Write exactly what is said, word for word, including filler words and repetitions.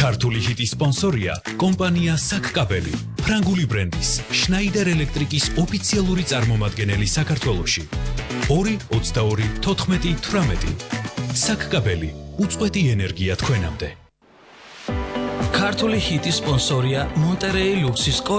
ქართული ჰიტის სპონსორია კომპანია საკკაბელი, ფრანგული ბრენდის შნაიდერ ელექტრიკის ოფიციალური წარმომადგენელი საქართველოში. ორი ოცდაორი თოთხმეტი თვრამეტი. საკკაბელი, უწყვეტი ენერგია თქვენამდე. ქართული ჰიტის სპონსორია მონტერეი ლუქსის